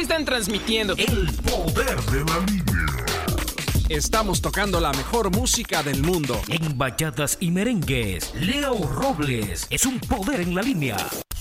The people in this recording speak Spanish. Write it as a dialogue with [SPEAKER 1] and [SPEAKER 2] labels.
[SPEAKER 1] están transmitiendo
[SPEAKER 2] El poder de la línea.
[SPEAKER 3] Estamos tocando la mejor música del mundo.
[SPEAKER 4] En bachatas y merengues, Leo Robles es un poder en la línea.